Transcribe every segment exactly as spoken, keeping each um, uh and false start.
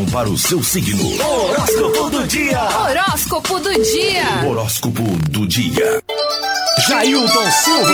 previsão para o seu signo. Horóscopo do dia. Horóscopo do dia. Horóscopo do dia. Jailton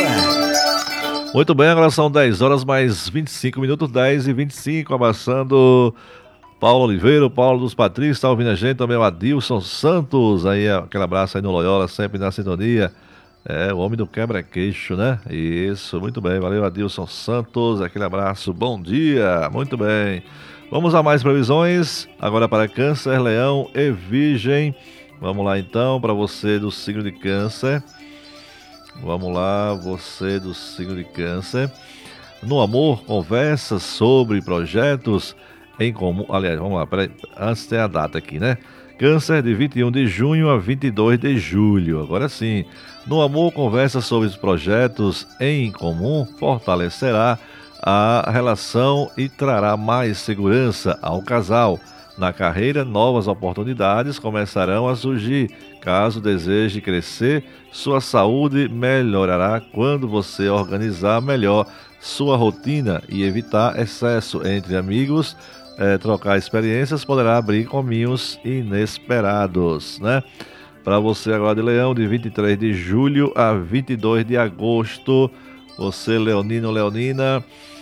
Silva. Muito bem, agora são dez horas mais vinte e cinco minutos, dez e vinte e cinco, abraçando Paulo Oliveira, Paulo dos Patrícios, tá ouvindo a gente, também o Adilson Santos, aí aquele abraço aí no Loyola, sempre na sintonia. É, o homem do quebra-queixo, né? Isso, muito bem, valeu Adilson Santos, aquele abraço, bom dia, muito bem. Vamos a mais previsões, agora para Câncer, Leão e Virgem. Vamos lá então, para você do signo de Câncer. Vamos lá, você do signo de Câncer. No amor, conversa sobre projetos em comum. Aliás, vamos lá, peraí, antes tem a data aqui, né? Câncer, de vinte e um de junho a vinte e dois de julho. Agora sim, no amor, conversa sobre os projetos em comum fortalecerá a relação e trará mais segurança ao casal. Na carreira, novas oportunidades começarão a surgir. Caso deseje crescer, sua saúde melhorará quando você organizar melhor sua rotina e evitar excesso entre amigos. É, trocar experiências poderá abrir caminhos inesperados, né? Para você agora de Leão, de vinte e três de julho a vinte e dois de agosto, você leonino, leonina,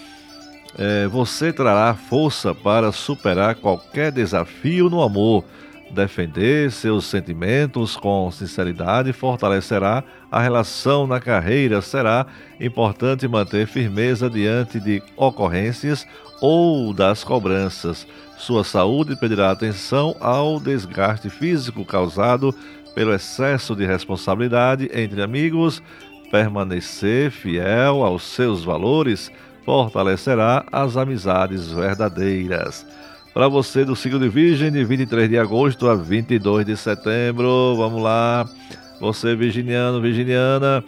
é, você trará força para superar qualquer desafio no amor. Defender seus sentimentos com sinceridade fortalecerá a relação na carreira. Será importante manter firmeza diante de ocorrências ou das cobranças. Sua saúde pedirá atenção ao desgaste físico causado pelo excesso de responsabilidade entre amigos. Permanecer fiel aos seus valores fortalecerá as amizades verdadeiras. Para você do signo de Virgem, de vinte e três de agosto a vinte e dois de setembro, vamos lá, você virginiano, virginiana,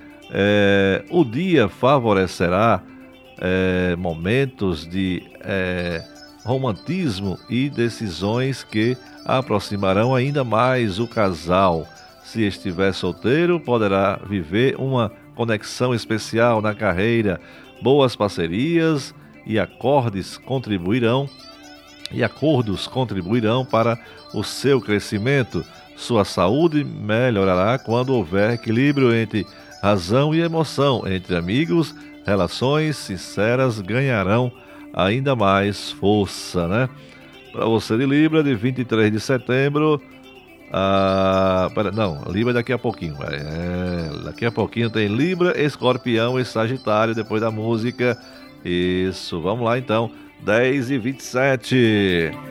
é, o dia favorecerá é, momentos de é, romantismo e decisões que aproximarão ainda mais o casal. Se estiver solteiro, poderá viver uma conexão especial na carreira. Boas parcerias e acordes contribuirão e acordos contribuirão para o seu crescimento. Sua saúde melhorará quando houver equilíbrio entre razão e emoção. Entre amigos, relações sinceras ganharão ainda mais força, né? Para você de Libra, de vinte e três de setembro, ah, pera, não, Libra daqui a pouquinho. É, daqui a pouquinho tem Libra, Escorpião e Sagitário depois da música. Isso, vamos lá então. dez e vinte e sete.